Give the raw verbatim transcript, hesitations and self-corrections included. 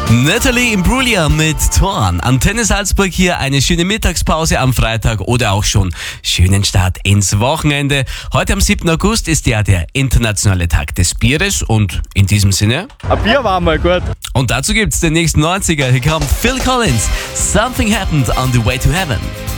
Natalie Imbruglia mit Torn. Antenne Salzburg hier, eine schöne Mittagspause am Freitag oder auch schon schönen Start ins Wochenende. Heute am siebten August ist ja der internationale Tag des Bieres und in diesem Sinne... Ein Bier war mal gut. Und dazu gibt's den nächsten neunziger. Hier kommt Phil Collins. Something happened on the way to heaven.